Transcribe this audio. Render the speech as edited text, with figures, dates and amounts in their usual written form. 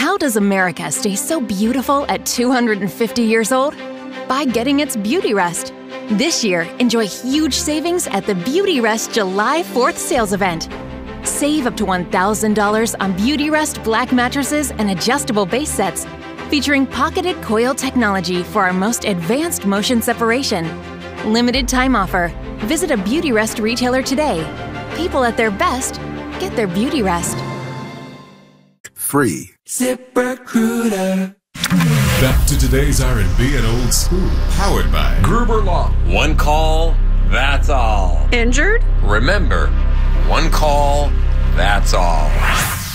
How does America stay so beautiful at 250 years old? By getting its Beauty Rest. This year, enjoy huge savings at the Beauty Rest July 4th sales event. Save up to $1,000 on Beauty Rest black mattresses and adjustable base sets, featuring pocketed coil technology for our most advanced motion separation. Limited time offer. Visit a Beauty Rest retailer today. People at their best get their Beauty Rest. Free. ZipRecruiter. Back to today's R&B and old school. Powered by Gruber Law. One call, that's all. Injured? Remember, one call, that's all.